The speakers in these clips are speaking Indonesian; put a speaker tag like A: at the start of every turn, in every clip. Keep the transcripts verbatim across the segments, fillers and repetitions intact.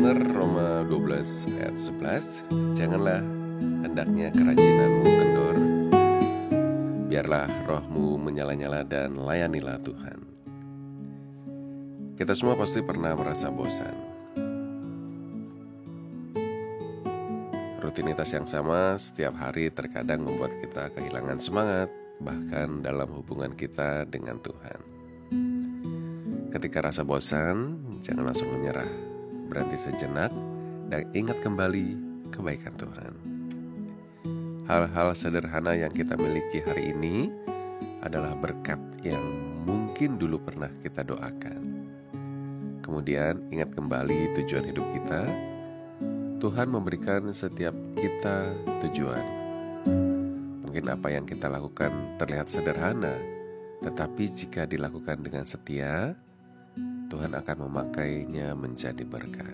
A: listener, Roma dua belas ayat sebelas, janganlah hendaknya kerajinanmu kendor, biarlah rohmu menyala-nyala dan layanilah Tuhan. Kita semua pasti pernah merasa bosan. Rutinitas yang sama setiap hari terkadang membuat kita kehilangan semangat, bahkan dalam hubungan kita dengan Tuhan. Ketika rasa bosan, jangan langsung menyerah. Berhenti sejenak dan ingat kembali kebaikan Tuhan. Hal-hal sederhana yang kita miliki hari ini adalah berkat yang mungkin dulu pernah kita doakan. Kemudian ingat kembali tujuan hidup kita. Tuhan memberikan setiap kita tujuan. Mungkin apa yang kita lakukan terlihat sederhana, tetapi jika dilakukan dengan setia, Tuhan akan memakainya menjadi berkat.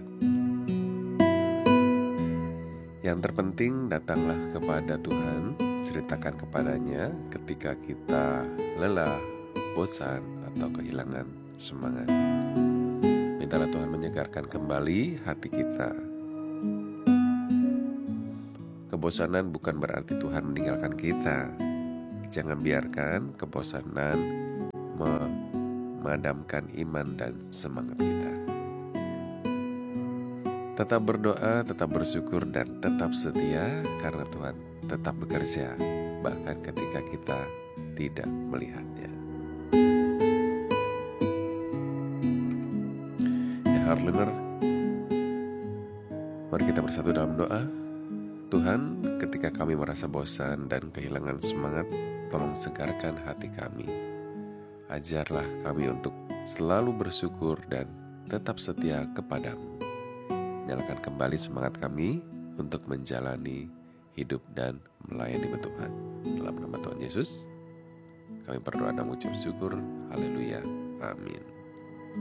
A: Yang terpenting, datanglah kepada Tuhan, ceritakan kepadanya ketika kita lelah, bosan, atau kehilangan semangat. Mintalah Tuhan menyegarkan kembali hati kita. Kebosanan bukan berarti Tuhan meninggalkan kita. Jangan biarkan kebosanan memadamkan iman dan semangat kita. Tetap berdoa, tetap bersyukur, dan tetap setia karena Tuhan tetap bekerja, bahkan ketika kita tidak melihatnya. Ya, Heartleaner, mari kita bersatu dalam doa. Tuhan, ketika kami merasa bosan dan kehilangan semangat, tolong segarkan hati kami. Ajarlah kami untuk selalu bersyukur dan tetap setia kepadamu. Nyalakan kembali semangat kami untuk menjalani hidup dan melayani Tuhan. Dalam nama Tuhan Yesus, kami berdoa dan mengucap syukur. Haleluya. Amin.